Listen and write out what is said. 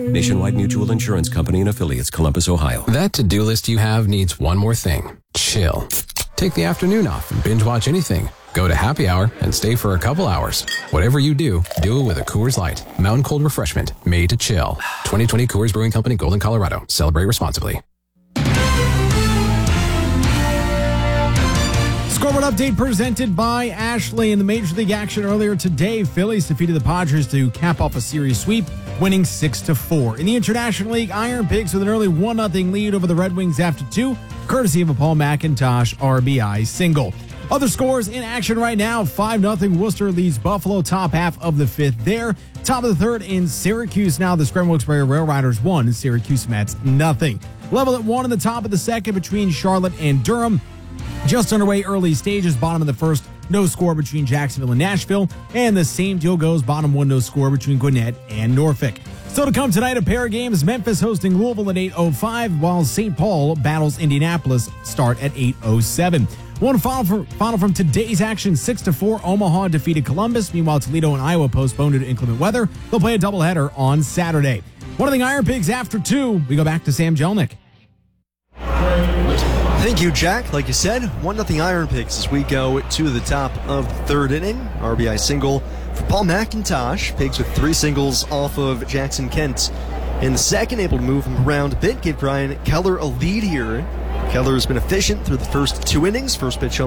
Nationwide Mutual Insurance Company and affiliates, Columbus, Ohio. That to-do list you have needs one more thing. Chill. Take the afternoon off and binge watch anything. Go to happy hour and stay for a couple hours. Whatever you do it with a Coors Light. Mountain cold refreshment made to chill. 2020 Coors Brewing Company, Golden, Colorado. Celebrate responsibly. Scoreboard update presented by Ashley. In the Major League action earlier today, Phillies defeated the Padres to cap off a series sweep, winning 6-4. In the International League, Iron Pigs with an early 1-0 lead over the Red Wings after 2, courtesy of a Paul McIntosh RBI single. Other scores in action right now, 5-0 Worcester leads Buffalo, top half of the fifth there. Top of the third in Syracuse now, the Scranton Wilkes-Barre Rail Riders 1, Syracuse Mets nothing. Level at 1 in the top of the second between Charlotte and Durham. Just underway early stages, bottom of the first, no score between Jacksonville and Nashville. And the same deal goes, bottom 1, no score between Gwinnett and Norfolk. Still to come tonight, a pair of games. Memphis hosting Louisville at 8:05, while St. Paul battles Indianapolis, start at 8:07. One final from today's action, 6-4, Omaha defeated Columbus. Meanwhile, Toledo and Iowa postponed due to inclement weather. They'll play a doubleheader on Saturday. 1-0 Iron Pigs after 2. We go back to Sam Jelnick. Thank you, Jack. Like you said, 1-0 Iron Pigs as we go to the top of the third inning. RBI single for Paul McIntosh. Pigs with 3 singles off of Jackson Kent. In the second, able to move him around a bit, give Brian Keller a lead here. Keller has been efficient through the first 2 innings. First pitch home